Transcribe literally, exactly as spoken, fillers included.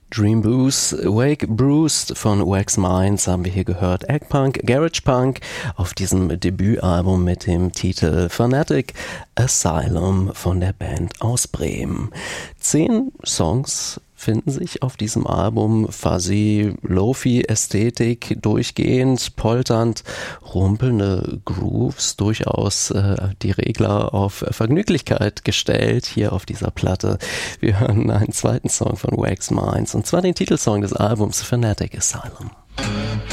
Dream Boost, Wake Bruised von Wax Minds haben wir hier gehört. Eggpunk, Garage Punk auf diesem Debütalbum mit dem Titel Fanatic Asylum von der Band aus Bremen. Zehn Songs finden sich auf diesem Album, Fuzzy, Lo-Fi-Ästhetik, durchgehend, polternd, rumpelnde Grooves, durchaus äh, die Regler auf Vergnüglichkeit gestellt hier auf dieser Platte. Wir hören einen zweiten Song von Wax Minds und zwar den Titelsong des Albums Fanatic Asylum.